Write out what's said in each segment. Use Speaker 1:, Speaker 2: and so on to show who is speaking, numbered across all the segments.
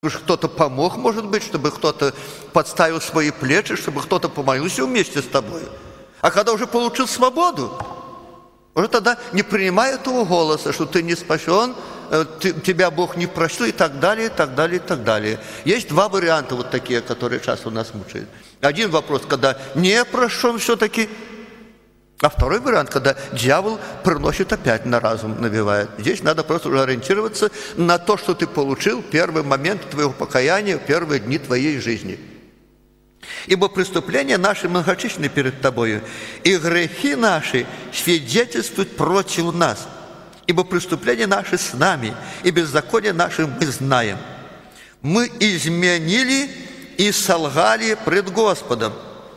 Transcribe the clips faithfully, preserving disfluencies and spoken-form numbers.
Speaker 1: Кто-то помог, может быть, чтобы кто-то подставил свои плечи, чтобы кто-то помолился вместе с тобой. А когда уже получил свободу, уже тогда не принимай этого голоса, что ты не спасен, ты, тебя Бог не простил и так далее, и так далее, и так далее. Есть два варианта вот такие, которые часто у нас мучают. Один вопрос, когда не прощен все-таки, а второй вариант, когда дьявол приносит опять на разум, навевает. Здесь надо просто уже ориентироваться на то, что ты получил в первый момент твоего покаяния, в первые дни твоей жизни. Ибо преступления наши многочисленны перед тобою, и грехи наши свидетельствуют против нас. Ибо преступления наши с нами, и беззаконие наши мы знаем. Мы изменили и солгали пред Господом,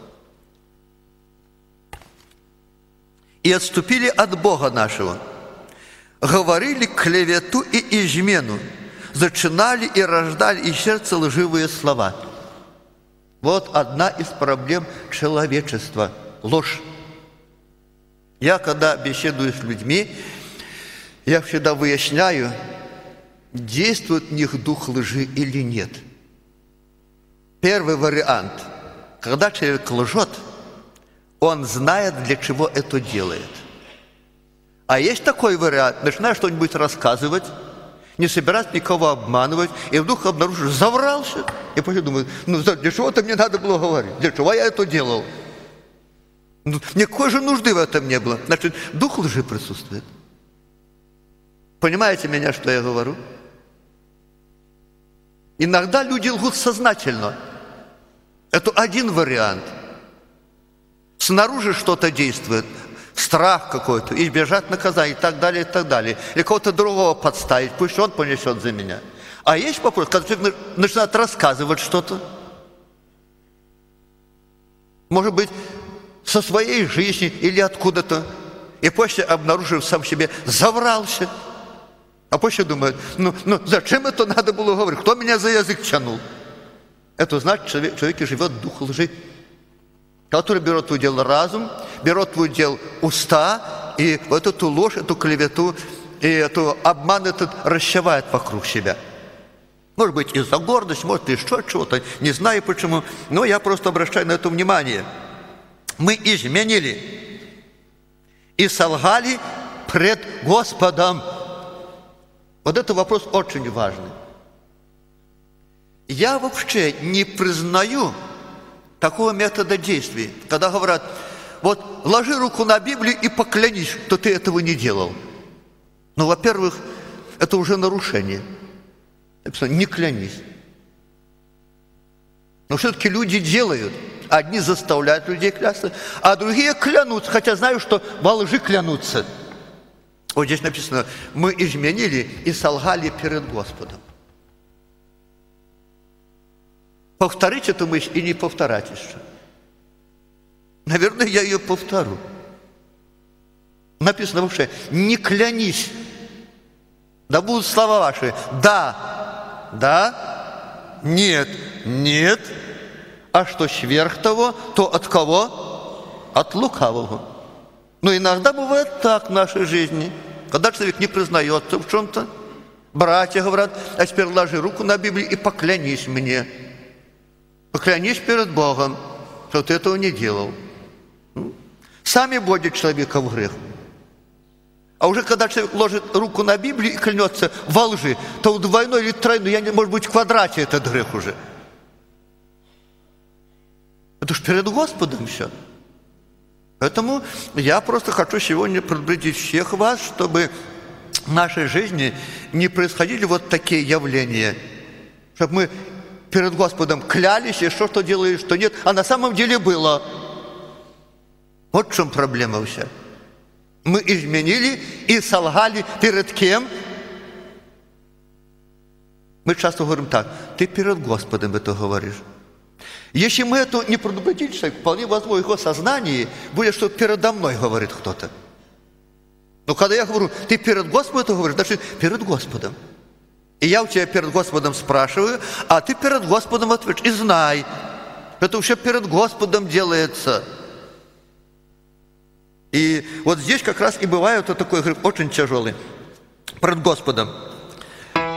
Speaker 1: и отступили от Бога нашего, говорили клевету и измену, зачинали и рождали из сердца лживые слова. Вот одна из проблем человечества – ложь. Я, когда беседую с людьми, я всегда выясняю, действует в них дух лжи или нет. Первый вариант – когда человек лжет, он знает, для чего это делает. А есть такой вариант, начинаешь что-нибудь рассказывать, не собираться никого обманывать, и вдруг обнаружишь, заврался, и после думаешь, ну для чего-то мне надо было говорить, для чего я это делал? Ну, никакой же нужды в этом не было. Значит, дух лжи присутствует. Понимаете меня, что я говорю? Иногда люди лгут сознательно. Это один вариант. Снаружи что-то действует, страх какой-то, избежать наказания и так далее, и так далее. Или кого-то другого подставить, пусть он понесет за меня. А есть вопрос, когда человек начинает рассказывать что-то, может быть, со своей жизни или откуда-то, и после, обнаружив сам себе, заврался. А после думает, ну, ну зачем это надо было говорить? Кто меня за язык тянул? Это значит, человек, в человеке живет дух лжи, который берет в удел разум, берет в удел уста, и вот эту ложь, эту клевету, и эту обман этот расшивает вокруг себя. Может быть, из-за гордости, может, еще чего-то, не знаю почему, но я просто обращаю на это внимание. Мы изменили и солгали пред Господом. Вот это вопрос очень важный. Я вообще не признаю такого метода действий, когда говорят, вот ложи руку на Библию и поклянись, что ты этого не делал. Ну, во-первых, это уже нарушение. Не клянись. Но все-таки люди делают. Одни заставляют людей клясться, а другие клянутся, хотя знают, что во лжи клянутся. Вот здесь написано, мы изменили и солгали перед Господом. Повторить эту мысль и не повторять еще. Наверное, я ее повторю. Написано вообще, не клянись. Да будут слова ваши. Да, да, нет, нет. А что сверх того, то от кого? От лукавого. Но иногда бывает так в нашей жизни, когда человек не признается в чем-то. Братья говорят, а теперь ложи руку на Библию и поклянись мне. Поклянись перед Богом, что ты этого не делал. Сами вводят человека в грех. А уже когда человек ложит руку на Библию и клянется во лжи, то в двойной или тройной, я не, может быть, в квадрате этот грех уже. Это ж перед Господом все. Поэтому я просто хочу сегодня предупредить всех вас, чтобы в нашей жизни не происходили вот такие явления. Чтобы мы перед Господом клялись, и что, что делали, что нет, а на самом деле было. Вот в чем проблема вся. Мы изменили и солгали перед кем? Мы часто говорим так, ты перед Господом это говоришь. Если мы это не предупредили, человек, вполне возможно, в его сознании будет, что передо мной говорит кто-то. Но когда я говорю, ты перед Господом это говоришь, значит, перед Господом. И я у тебя перед Господом спрашиваю, а ты перед Господом отвечаешь. И знай, это все перед Господом делается. И вот здесь как раз и бывает вот такой грех очень тяжелый. Пред Господом.